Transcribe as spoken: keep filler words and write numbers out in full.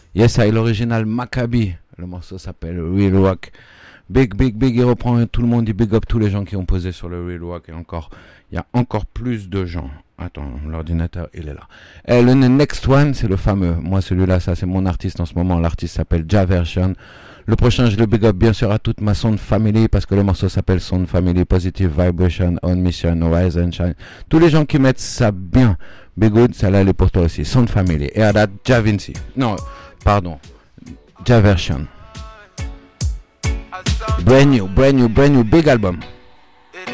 Yes, I, l'original Maccabi. Le morceau s'appelle Real Rock. Big, big, big, il reprend tout le monde, il big up tous les gens qui ont posé sur le Real Rock. Et encore, il y a encore plus de gens. Attends, l'ordinateur, il est là. Et le next one, c'est le fameux. Moi, celui-là, ça, c'est mon artiste en ce moment. L'artiste s'appelle Javersion. Le prochain, je le big up bien sûr à toute ma Sound Family parce que le morceau s'appelle Sound Family, Positive Vibration, On Mission, Rise and Shine. Tous les gens qui mettent ça bien, big good, ça là, elle est pour toi aussi. Sound Family. Et à la Javinci. Non, pardon. Javersion. Brand new, brand new, brand new, big album.